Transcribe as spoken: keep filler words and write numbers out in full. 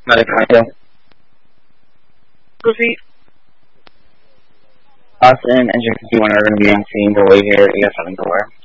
Another cocktail. Proceed. Austin, Engine fifty-one are going to be on scene. Delay here. A S seven door.